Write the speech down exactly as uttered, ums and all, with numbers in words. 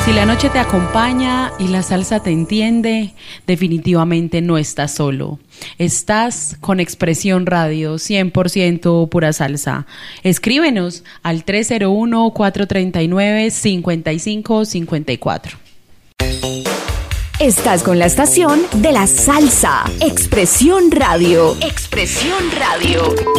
Si la noche te acompaña y la salsa te entiende, definitivamente no estás solo. Estás con Expresión Radio, cien por ciento pura salsa. Escríbenos al tres cero uno, cuatro tres nueve, cinco cinco cinco cuatro. Estás con la estación de la salsa. Expresión Radio. Expresión Radio.